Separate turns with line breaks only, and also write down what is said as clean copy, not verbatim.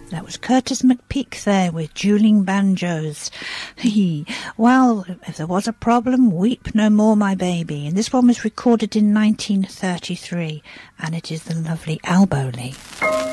That was Curtis McPeak there with Dueling Banjos. Well, if there was a problem, weep no more, my baby. And this one was recorded in 1933, and it is the lovely Albo Lee.